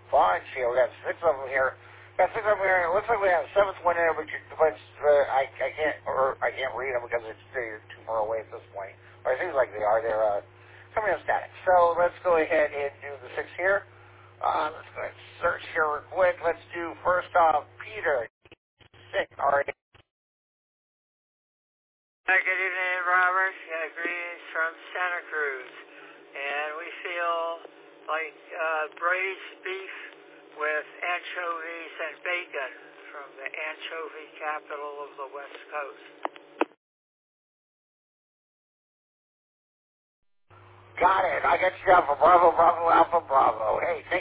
bunch here. We got six of them here. Got six of them here. It looks like we have a seventh one there, but I can't read them because they're too far away at this point. Or it seems like they are. They're coming up static. So let's go ahead and do the six here. Let's go ahead and search here real quick. Let's do first off Peter. Six. All right. Good evening, Robert. Greetings from Santa Cruz. And we feel like braised beef with anchovies and bacon from the anchovy capital of the West Coast. Got it. I got you down for Bravo, Bravo, Alpha, Bravo. Hey, thank